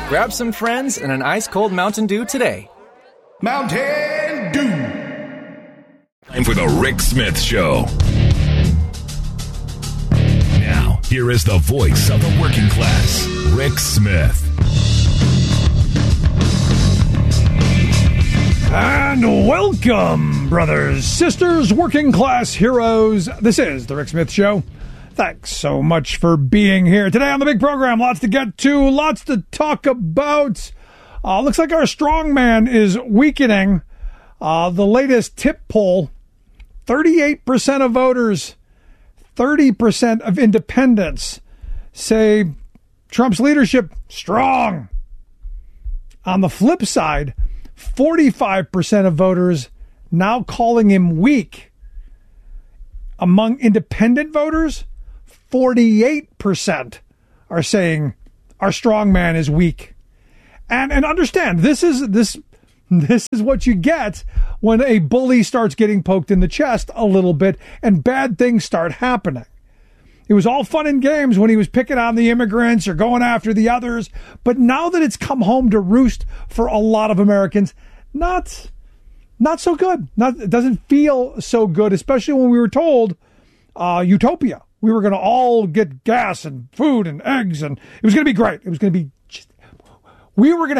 Grab some friends and an ice-cold Mountain Dew today. Mountain Dew. Time for the Rick Smith Show. Now, here is the voice of the working class, Rick Smith. And welcome, brothers, sisters, working class heroes. This is the Rick Smith Show. Thanks so much for being here. Today on the big program, lots to get to, lots to talk about. Looks like our strongman is weakening. The latest tip poll, 38% of voters, 30% of independents say Trump's leadership strong. On the flip side, 45% of voters now calling him weak. Among independent voters, 48% are saying our strongman is weak. And understand, this is what you get when a bully starts getting poked in the chest a little bit and bad things start happening. It was all fun and games when he was picking on the immigrants or going after the others. But now that it's come home to roost for a lot of Americans, not so good. It doesn't feel so good, especially when we were told utopia. We were going to all get gas and food and eggs, and it was going to be great. It was going to be we were going